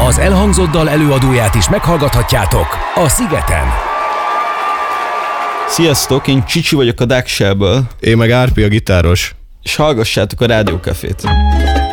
Az elhangzott dal előadóját is meghallgathatjátok a Szigeten. Sziasztok, én Csicsi vagyok a Dagshellből. Én meg Árpi a gitáros. És hallgassátok a Rádiókafét.